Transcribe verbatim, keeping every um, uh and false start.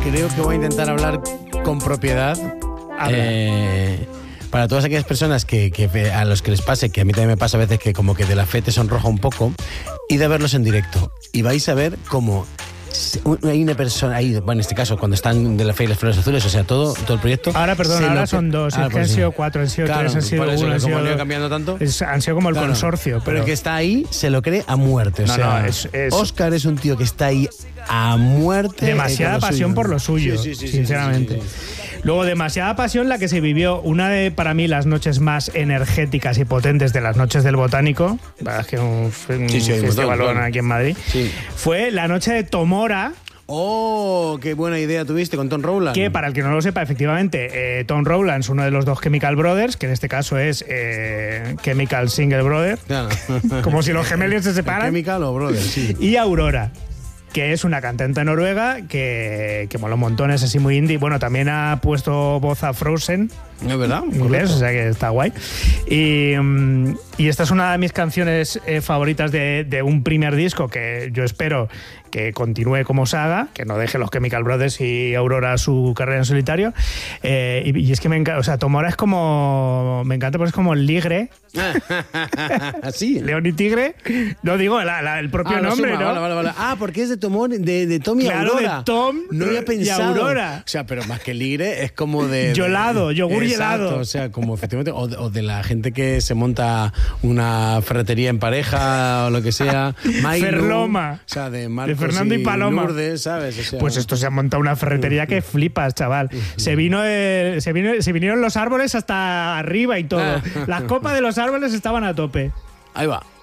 creo que voy a intentar hablar con propiedad. Eh, para todas aquellas personas que, que a los que les pase, que a mí también me pasa a veces que como que de la fe te sonroja un poco, id a verlos en directo y vais a ver cómo hay una persona ahí, bueno, en este caso cuando están de la fe y las flores azules, o sea, todo, todo el proyecto. Ahora, perdón, ahora que, son dos, ah, es que han sí. sido cuatro, han sido claro, tres, han sido por eso, uno, han como sido han ido dos. cambiando tanto. Es, han sido como el claro, consorcio. Pero, pero el que está ahí se lo cree a muerte. O no, sea, no, es, es Oscar es un tío que está ahí a muerte. Demasiada eh, pasión suyo. por lo suyo, sí, sí, sí, sinceramente. Sí, sí, sí, sí. Luego, demasiada pasión la que se vivió, una de, para mí, las noches más energéticas y potentes de las noches del Botánico, es que un, un Sí, sí, festivalón claro. aquí en Madrid, Sí. fue la noche de Tomora. Oh, qué buena idea tuviste con Tom Rowland. Que, para el que no lo sepa, efectivamente, eh, Tom Rowland es uno de los dos Chemical Brothers, que en este caso es eh, Chemical Single Brother, Claro. como si los gemelos se separan. Chemical o Brother, sí. Y Aurora, que es una cantante noruega que, que mola un montón, es así muy indie. Bueno, también ha puesto voz a Frozen. ¿Es verdad? En inglés, o sea que está guay. Y, um, y esta es una de mis canciones eh, favoritas de, de un primer disco que yo espero que continúe como saga, que no deje los Chemical Brothers y Aurora su carrera en solitario. Eh, y, y es que me encanta, o sea, Tomora es como, me encanta porque es como el ligre. Así. León y Tigre. No digo la, la, el propio ah, no, nombre, suma, ¿no? Vale, vale, vale. Ah, porque es de, Tomor, de, de Tom y Claro, Aurora. de Tom no había y pensado. Aurora. O sea, pero más que ligre es como de... Yolado, de, yogur y exacto, helado. O sea, como efectivamente... O de, o de la gente que se monta una ferretería en pareja o lo que sea. Mailu, Ferloma. O sea, de Marcos De Fernando y Paloma. Lourdes, ¿sabes? O sea, Pues esto se ha montado una ferretería que flipas, chaval. Se vino, el- se vino, se vinieron los árboles hasta arriba y todo. Las copas de los árboles estaban a tope. Ahí va.